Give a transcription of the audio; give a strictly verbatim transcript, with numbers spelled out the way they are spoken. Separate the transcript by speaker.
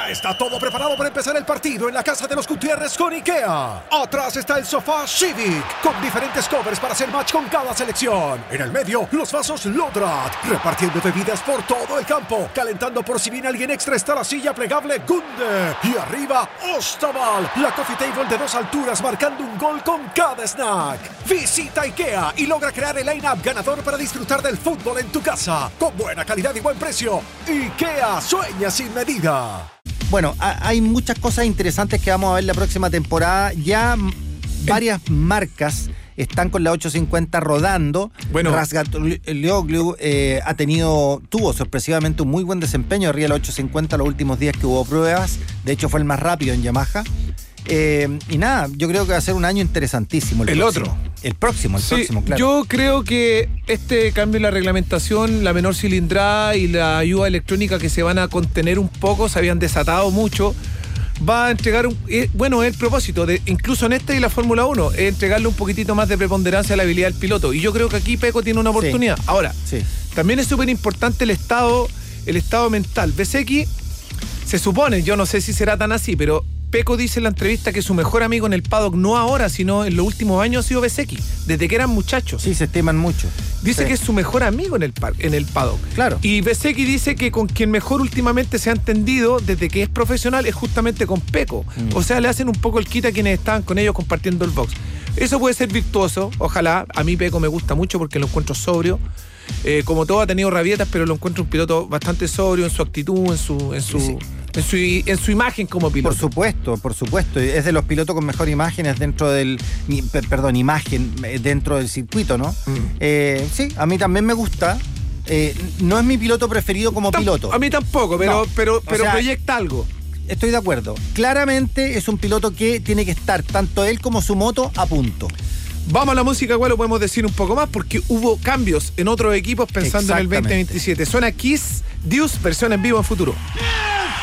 Speaker 1: Ya está todo preparado para empezar el partido en la casa de los Gutiérrez con IKEA. Atrás está el sofá Civic, con diferentes covers para hacer match con cada selección. En el medio, los vasos Lodrat, repartiendo bebidas por todo el campo. Calentando por si viene alguien extra está la silla plegable Gunde. Y arriba, Ostaval, la coffee table de dos alturas marcando un gol con cada snack. Visita IKEA y logra crear el line-up ganador para disfrutar del fútbol en tu casa. Con buena calidad y buen precio. IKEA, sueña sin medida.
Speaker 2: Bueno, hay muchas cosas interesantes que vamos a ver la próxima temporada. Ya varias marcas están con la ocho cincuenta rodando.
Speaker 3: Bueno,
Speaker 2: Razgatlioglu eh, ha tenido, tuvo sorpresivamente un muy buen desempeño arriba de la ocho cincuenta los últimos días que hubo pruebas. De hecho, fue el más rápido en Yamaha. Eh, y nada, yo creo que va a ser un año interesantísimo. El,
Speaker 3: el
Speaker 2: próximo.
Speaker 3: otro.
Speaker 2: El próximo, el
Speaker 3: sí,
Speaker 2: próximo, claro.
Speaker 3: Yo creo que este cambio en la reglamentación, la menor cilindrada y la ayuda electrónica que se van a contener un poco, se habían desatado mucho, va a entregar, un, eh, bueno, es el propósito, de, incluso en este y la Fórmula uno, es entregarle un poquitito más de preponderancia a la habilidad del piloto. Y yo creo que aquí Pecco tiene una oportunidad.
Speaker 2: Sí,
Speaker 3: Ahora,
Speaker 2: sí.
Speaker 3: También es súper importante el estado, el estado mental. Bezzecchi, se supone, yo no sé si será tan así, pero Pecco dice en la entrevista que su mejor amigo en el paddock, no ahora, sino en los últimos años, ha sido Bezzecchi, desde que eran muchachos.
Speaker 2: Sí, se estiman mucho.
Speaker 3: Dice
Speaker 2: sí.
Speaker 3: que es su mejor amigo en el, par, en el paddock.
Speaker 2: Claro.
Speaker 3: Y Bezzecchi dice que con quien mejor últimamente se ha entendido desde que es profesional es justamente con Pecco. Mm. O sea, le hacen un poco el quita a quienes estaban con ellos compartiendo el box. Eso puede ser virtuoso, ojalá. A mí Pecco me gusta mucho porque lo encuentro sobrio. Eh, como todo ha tenido rabietas, pero lo encuentro un piloto bastante sobrio en su actitud, en su... En su sí. En su, en su imagen como piloto.
Speaker 2: Por supuesto, por supuesto. Es de los pilotos con mejor imágenes dentro del... Perdón, imagen dentro del circuito, ¿no? Mm. Eh, sí, a mí también me gusta. Eh, no es mi piloto preferido como Tam, piloto.
Speaker 3: A mí tampoco, pero, no. pero, pero
Speaker 2: o sea,
Speaker 3: proyecta algo.
Speaker 2: Estoy de acuerdo. Claramente es un piloto que tiene que estar, tanto él como su moto, a punto.
Speaker 3: Vamos a la música, igual lo podemos decir un poco más, porque hubo cambios en otros equipos pensando en el veinte veintisiete. Suena Kiss, Deuce, versión en vivo en futuro.